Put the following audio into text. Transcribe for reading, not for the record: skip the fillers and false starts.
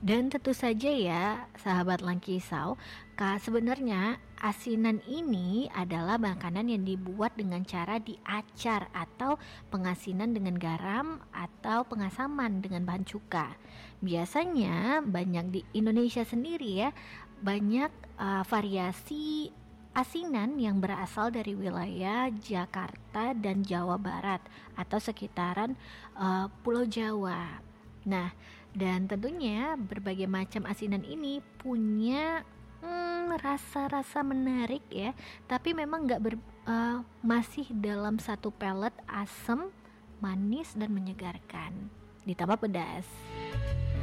Dan tentu saja ya, sahabat Langkisau, sebenarnya asinan ini adalah makanan yang dibuat dengan cara diacar atau pengasinan dengan garam atau pengasaman dengan bahan cuka. Biasanya banyak di Indonesia sendiri ya, banyak variasi asinan yang berasal dari wilayah Jakarta dan Jawa Barat atau sekitaran Pulau Jawa. Nah, dan tentunya berbagai macam asinan ini punya rasa-rasa menarik ya, tapi memang masih dalam satu pelet asam, manis dan menyegarkan, ditambah pedas.